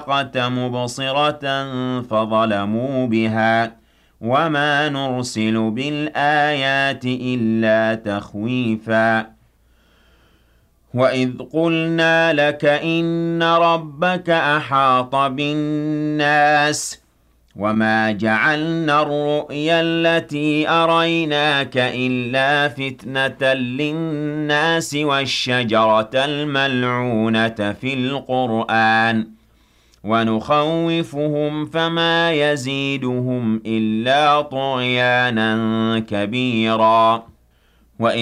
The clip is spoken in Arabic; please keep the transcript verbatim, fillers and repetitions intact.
مُبْصِرَةً فَظَلَمُوا بِهَا وَمَا نُرْسِلُ بِالْآيَاتِ إِلَّا تَخْوِيفًا وَإِذْ قُلْنَا لَكَ إِنَّ رَبَّكَ أَحَاطَ بِالنَّاسِ وَمَا جَعَلْنَا الرُّؤْيَا الَّتِي أَرَيْنَاكَ إِلَّا فِتْنَةً لِّلنَّاسِ وَالشَّجَرَةَ الْمَلْعُونَةَ فِي الْقُرْآنِ وَنُخَوِّفُهُمْ فَمَا يَزِيدُهُمْ إِلَّا طُغْيَانًا كَبِيرًا